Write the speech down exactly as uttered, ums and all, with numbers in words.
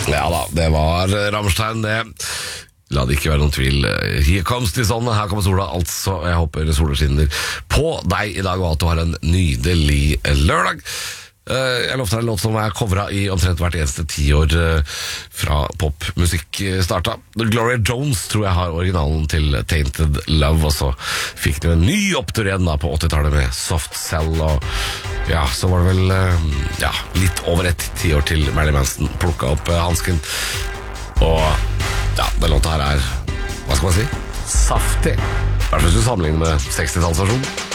Ja da, det var Rammstein det. La det ikke være noen tvil. Here comes the sun, her kommer sola. Altså, jeg håper sola skinner på deg i dag, og at du har en nydelig lørdag. Jeg lovte deg en låt som er covret i omtrent hvert eneste tiår fra popmusikk starta. Gloria Jones tror jeg har originalen til Tainted Love, og så fikk du en ny opptur igjen da på åttitallet med Soft Cell, og ja, så var det vel ja, litt over et tiår til Marilyn Manson plukket opp hansken. Og ja, den låta her er, hva skal man si, saftig. I hvert fall hvis du sammenligner med sekstitallsversjonen.